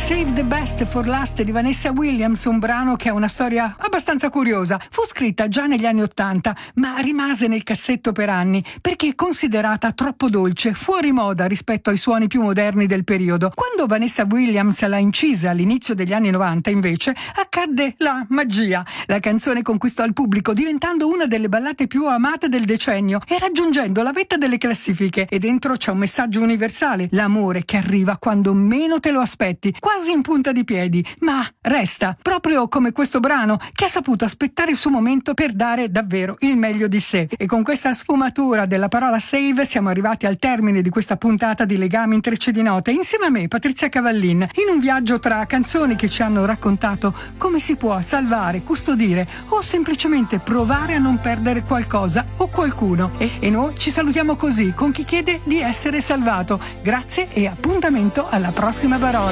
Save the Best for Last di Vanessa Williams, un brano che ha una storia abbastanza curiosa. Fu scritta già negli anni '80, ma rimase nel cassetto per anni perché è considerata troppo dolce, fuori moda rispetto ai suoni più moderni del periodo. Quando Vanessa Williams l'ha incisa all'inizio degli anni '90, invece, accadde la magia. La canzone conquistò il pubblico, diventando una delle ballate più amate del decennio e raggiungendo la vetta delle classifiche. E dentro c'è un messaggio universale: l'amore che arriva quando meno te lo aspetti, quasi in punta di piedi, ma resta, proprio come questo brano che ha saputo aspettare il suo momento per dare davvero il meglio di sé. E con questa sfumatura della parola save siamo arrivati al termine di questa puntata di Legami Intrecci di Note, insieme a me, Patrizia Cavallin, in un viaggio tra canzoni che ci hanno raccontato come si può salvare, custodire o semplicemente provare a non perdere qualcosa o qualcuno. E noi ci salutiamo così, con chi chiede di essere salvato. Grazie e appuntamento alla prossima parola.